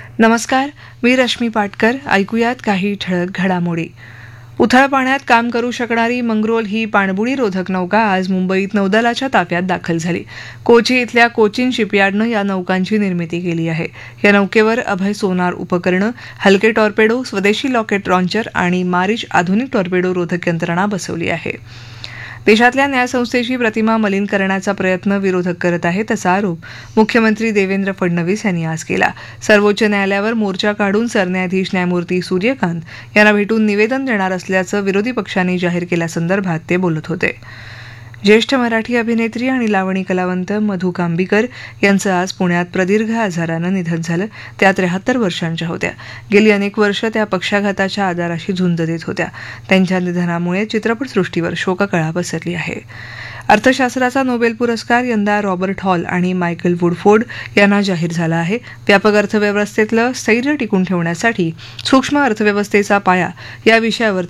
नमस्कार, मी रश्मी पाटकर. ऐकूयात काही ठळक घडामोडी. उथळ पाण्यात काम करू शकणारी मंगरोल ही पाणबुडीरोधक नौका आज मुंबईत नौदलाच्या ताफ्यात दाखल झाली. कोची इथल्या कोचिन शिपयार्डनं या नौकांची निर्मिती केली आहे. या नौकेवर अभय सोनार उपकरणं, हलके टॉर्पेडो, स्वदेशी रॉकेट लॉन्चर आणि मारिच आधुनिक टॉर्पेडो रोधक यंत्रणा बसवली आहे. देशातल्या न्यायसंस्थेची प्रतिमा मलिन करण्याचा प्रयत्न विरोधक करत आहेत असा आरोप मुख्यमंत्री देवेंद्र फडणवीस यांनी आज केला. सर्वोच्च न्यायालयावर मोर्चा काढून सरन्यायाधीश न्यायमूर्ती सूर्यकांत यांना भेटून निवेदन देणार असल्याचं विरोधी पक्षांनी जाहीर केल्यासंदर्भात ते बोलत होते. ज्येष्ठ मराठी अभिनेत्री आणि लावणी कलावंत मधू कांबीकर यांचं आज पुण्यात प्रदीर्घ आजारानं निधन झालं. त्या 73 वर्षांच्या होत्या. गेली अनेक वर्ष त्या पक्षाघाताच्या आजाराशी झुंज देत होत्या. त्यांच्या निधनामुळे चित्रपटसृष्टीवर शोककळा पसरली आहे. अर्थशास्त्राचा नोबेल पुरस्कार यंदा रॉबर्ट हॉल आणि मायकल वुडफोर्ड यांना जाहीर झाला आहे. व्यापक अर्थव्यवस्थेतलं स्थैर्य टिकून ठेवण्यासाठी सूक्ष्म अर्थव्यवस्थेचा पाया या विषयावर